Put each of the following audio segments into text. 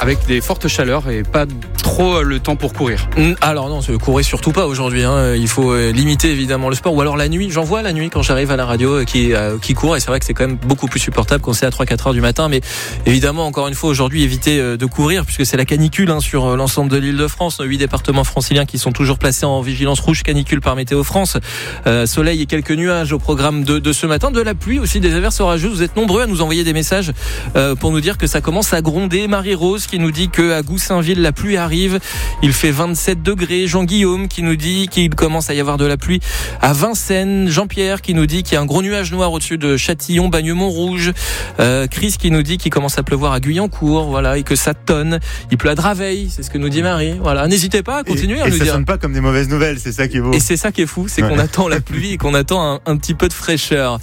avec des fortes chaleurs et pas trop le temps pour courir. Alors non, courez surtout pas aujourd'hui. Il faut limiter évidemment le sport. Ou alors la nuit. J'en vois la nuit quand j'arrive à la radio qui court. Et c'est vrai que c'est quand même beaucoup plus supportable quand c'est à 3-4 heures du matin. Mais évidemment, encore une fois, aujourd'hui, évitez de courir puisque c'est la canicule sur l'ensemble de l'Île-de-France. 8 départements franciliens qui sont toujours placés en vigilance rouge canicule par Météo France. Soleil et quelques nuages au programme de ce matin. De la pluie aussi, des averses orageuses. Vous êtes nombreux à nous envoyer des messages pour nous dire que ça commence à gronder. Marie-Rose qui nous dit qu'à Goussainville, la pluie arrive. Il fait 27 degrés. Jean-Guillaume qui nous dit qu'il commence à y avoir de la pluie à Vincennes. Jean-Pierre qui nous dit qu'il y a un gros nuage noir au-dessus de Châtillon, Bagneux-Montrouge. Chris qui nous dit qu'il commence à pleuvoir à Guyancourt, voilà, et que ça tonne. Il pleut à Draveil, c'est ce que nous dit Marie. Voilà, n'hésitez pas à continuer à nous dire. Et ça sonne pas comme des mauvaises nouvelles, c'est ça qui est beau. Et c'est ça qui est fou, c'est qu'on attend la pluie et qu'on attend un petit peu de fraîcheur.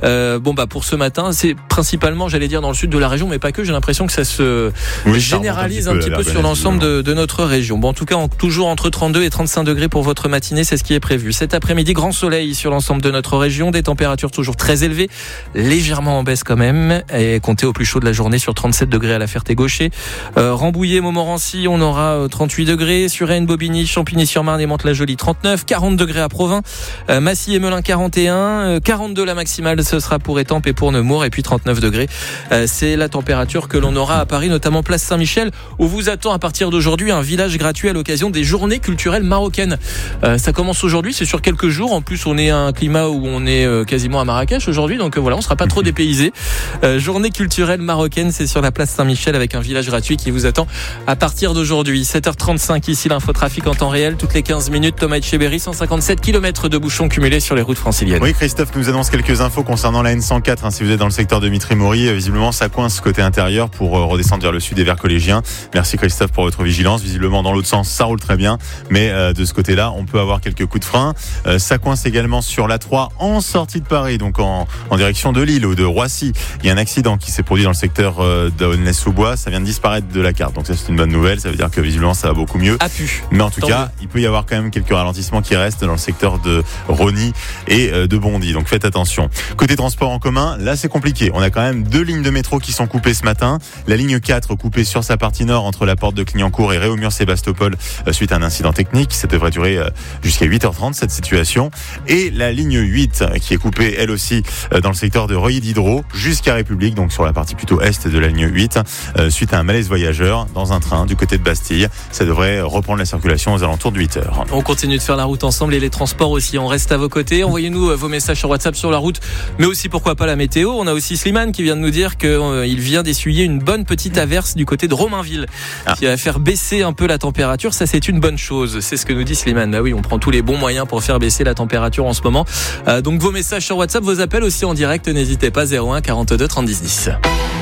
Pour ce matin, c'est principalement, j'allais dire, dans le sud de la région, mais pas que. J'ai l'impression que ça se généralise un petit peu sur l'ensemble de notre région. Bon, en tout cas, toujours entre 32 et 35 degrés pour votre matinée, c'est ce qui est prévu. Cet après-midi, grand soleil sur l'ensemble de notre région, des températures toujours très élevées, légèrement en baisse quand même, et comptez au plus chaud de la journée sur 37 degrés à la Ferté-Gaucher. Rambouillet, Montmorency, on aura 38 degrés. Suresnes, Bobigny, Champigny-sur-Marne et Mantes-la-Jolie, 39. 40 degrés à Provins. Massy et Melun, 41. 42 la maximale, ce sera pour Étampes et pour Nemours. Et puis 39 degrés, c'est la température que l'on aura à Paris, notamment place Saint-Michel, où vous attend à partir d'aujourd'hui un village gratuit à l'occasion des journées culturelles marocaines. Ça commence aujourd'hui, c'est sur quelques jours. En plus, on est à un climat où on est quasiment à Marrakech aujourd'hui, donc voilà, on sera pas trop dépaysé. Journée culturelle marocaine, c'est sur la place Saint-Michel avec un village gratuit qui vous attend à partir d'aujourd'hui. 7h35 ici, l'infotrafic en temps réel, toutes les 15 minutes. Thomas Etcheberry, 157 km de bouchons cumulés sur les routes franciliennes. Oui, Christophe nous annonce quelques infos concernant la N104. Si vous êtes dans le secteur de Mitry-Mory, visiblement ça coince côté intérieur pour redescendre vers le sud et vers Collégien. Merci Christophe pour votre vigilance. Visiblement dans l'autre sens, ça roule très bien, mais de ce côté-là, on peut avoir quelques coups de frein. Ça coince également sur l'A3 en sortie de Paris, donc en direction de Lille ou de Roissy. Il y a un accident qui s'est produit dans le secteur d'Aulnay-sous-Bois. Ça vient de disparaître de la carte, donc ça c'est une bonne nouvelle. Ça veut dire que visiblement ça va beaucoup mieux. Mais en tout cas, il peut y avoir quand même quelques ralentissements qui restent dans le secteur de Rosny et de Bondy. Donc faites attention. Côté transport en commun, là c'est compliqué. On a quand même 2 lignes de métro qui sont coupées ce matin. La ligne 4 coupée sur sa partie nord entre la porte de Clignancourt et Réaumur-Sébastopol suite à un incident technique. Ça devrait durer jusqu'à 8h30 cette situation. Et la ligne 8 qui est coupée elle aussi dans le secteur de Reuilly-Diderot jusqu'à République, donc sur la partie plutôt est de la ligne 8 suite à un malaise voyageur dans un train du côté de Bastille. Ça devrait reprendre la circulation aux alentours de 8h. On continue de faire la route ensemble et les transports aussi. On reste à vos côtés. Envoyez-nous vos messages sur WhatsApp sur la route, mais aussi pourquoi pas la météo. On a aussi Slimane qui vient de nous dire qu'il vient d'essuyer une bonne petite averse du côté de Romainville qui va faire baisser un peu la température. Ça, c'est une bonne chose. C'est ce que nous dit Slimane. Bah oui, on prend tous les bons moyens pour faire baisser la température en ce moment. Donc vos messages sur WhatsApp, vos appels aussi en direct, n'hésitez pas. 01 42 30 10 10.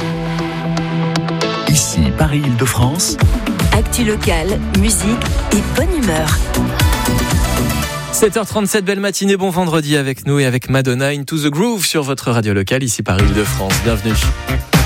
Ici Paris-Île-de-France. Actu locale, musique et bonne humeur. 7h37, belle matinée, bon vendredi avec nous et avec Madonna, Into the Groove sur votre radio locale, ici Paris-Île-de-France. Bienvenue.